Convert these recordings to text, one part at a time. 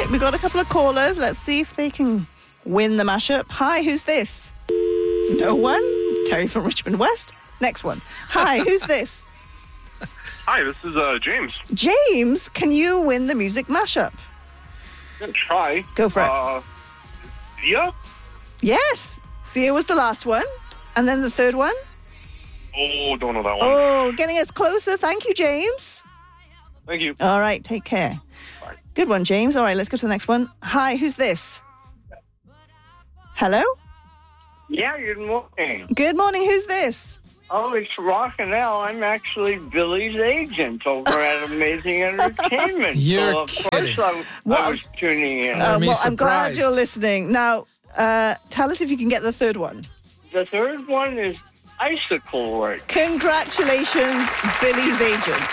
Okay, we've got a couple of callers. Let's see if they can win the mashup. Hi, who's this? No one. Terry from Richmond West. Next one. Hi, who's this? Hi, this is James. James, can you win the music mashup? I'm gonna try. Go for it. Sia? Yes. Sia was the last one. And then the third one? Oh, don't know that one. Oh, getting us closer. Thank you, James. Thank you. All right, take care. Bye. Good one, James. All right, let's go to the next one. Hi, who's this? Hello? Yeah, good morning. Good morning. Who's this? Oh, it's Rockinell. I'm actually Billy's agent over at Amazing Entertainment. You're so of kidding. course I was tuning in. I'm glad surprised. you're listening. Now, tell us if you can get the third one. The third one is Icicle Work. Congratulations, Billy's agent.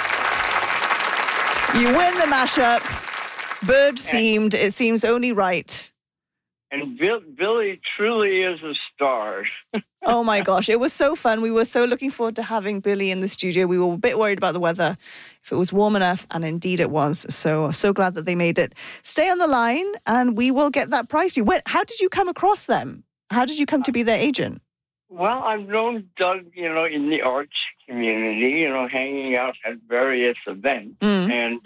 You win the mashup. Bird-themed. It seems only right. And Billy truly is a star. Oh my gosh, it was so fun. We were so looking forward to having Billy in the studio. We were a bit worried about the weather, if it was warm enough, and indeed it was. So glad that they made it. Stay on the line and we will get that prize to you. How did you come across them? How did you come to be their agent? Well, I've known Doug, in the arts community, hanging out at various events. And,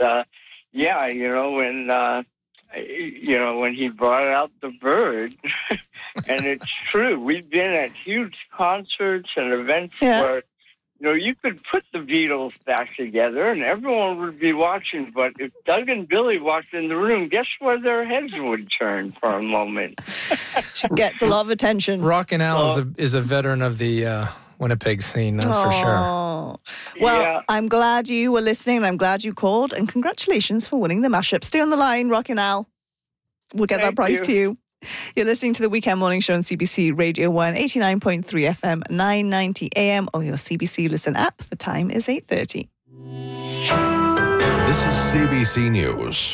when he brought out the bird, and it's true, we've been at huge concerts and events where, you could put the Beatles back together and everyone would be watching, but if Doug and Billy walked in the room, guess where their heads would turn for a moment? She gets a lot of attention. Rockinell is a veteran of the Winnipeg scene, that's for sure. Well, I'm glad you were listening and I'm glad you called, and congratulations for winning the mashup. Stay on the line, Rockinell. We'll get that prize to you. You're listening to the Weekend Morning Show on CBC Radio 1, 89.3 FM, 990 AM, or your CBC Listen app. The time is 8:30. This is CBC News.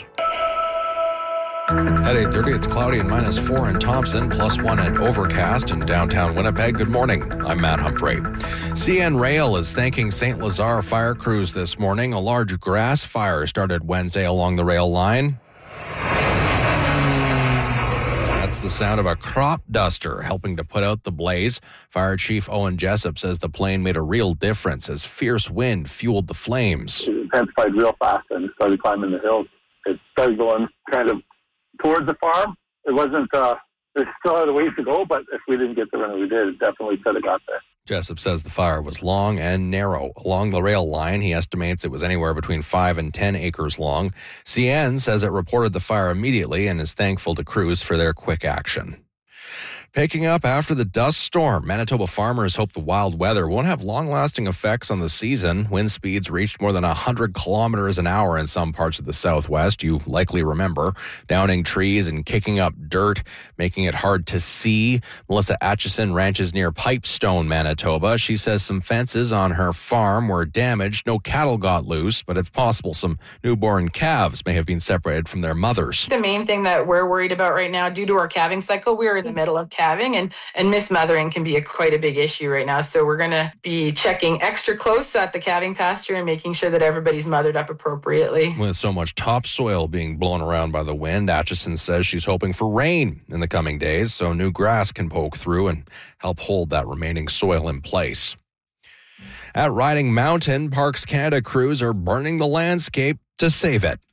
At 8:30, it's cloudy and -4 in Thompson, +1 and overcast in downtown Winnipeg. Good morning. I'm Matt Humphrey. CN Rail is thanking St. Lazare fire crews this morning. A large grass fire started Wednesday along the rail line. That's the sound of a crop duster helping to put out the blaze. Fire Chief Owen Jessup says the plane made a real difference as fierce wind fueled the flames. It intensified real fast and started climbing the hills. It started going kind of towards the farm. It wasn't, there's still a ways to go, but if we didn't get there when we did, it definitely could have got there. Jessup says the fire was long and narrow. Along the rail line, he estimates it was anywhere between 5 and 10 acres long. CN says it reported the fire immediately and is thankful to crews for their quick action. Picking up after the dust storm, Manitoba farmers hope the wild weather won't have long-lasting effects on the season. Wind speeds reached more than 100 kilometers an hour in some parts of the southwest, you likely remember, downing trees and kicking up dirt, making it hard to see. Melissa Atchison ranches near Pipestone, Manitoba. She says some fences on her farm were damaged. No cattle got loose, but it's possible some newborn calves may have been separated from their mothers. The main thing that we're worried about right now, due to our calving cycle, we're in the middle of calving, and mismothering can be quite a big issue right now. So we're going to be checking extra close at the calving pasture and making sure that everybody's mothered up appropriately. With so much topsoil being blown around by the wind, Atchison says she's hoping for rain in the coming days so new grass can poke through and help hold that remaining soil in place. At Riding Mountain, Parks Canada crews are burning the landscape to save it.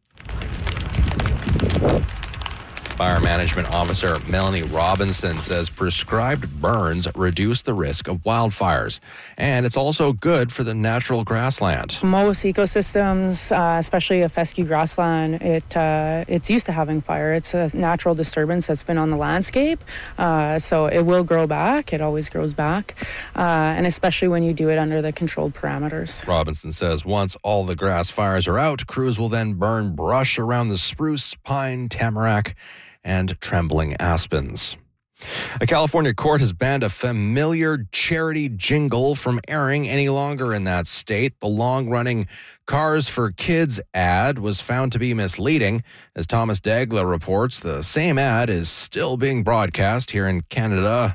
Fire Management Officer Melanie Robinson says prescribed burns reduce the risk of wildfires, and it's also good for the natural grassland. Most ecosystems, especially a fescue grassland, it's used to having fire. It's a natural disturbance that's been on the landscape, so it will grow back. It always grows back, and especially when you do it under the controlled parameters. Robinson says once all the grass fires are out, crews will then burn brush around the spruce, pine, tamarack, and trembling aspens. A California court has banned a familiar charity jingle from airing any longer in that state. The long-running Cars for Kids ad was found to be misleading. As Thomas Dagla reports, the same ad is still being broadcast here in Canada.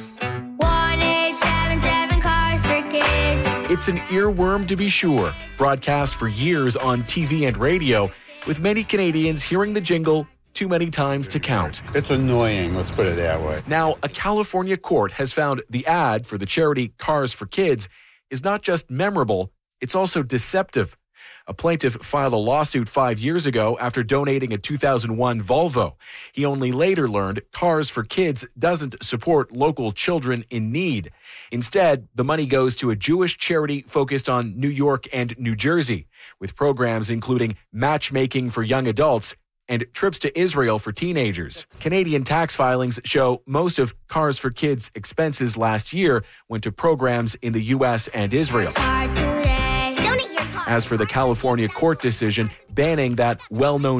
1877 Cars for Kids. It's an earworm to be sure. Broadcast for years on TV and radio, with many Canadians hearing the jingle too many times to count. It's annoying, let's put it that way. Now, a California court has found the ad for the charity Cars for Kids is not just memorable, it's also deceptive. A plaintiff filed a lawsuit 5 years ago after donating a 2001 Volvo. He only later learned Cars for Kids doesn't support local children in need. Instead, the money goes to a Jewish charity focused on New York and New Jersey, with programs including matchmaking for young adults and trips to Israel for teenagers. Canadian tax filings show most of Cars for Kids' expenses last year went to programs in the U.S. and Israel. As for the California court decision banning that well-known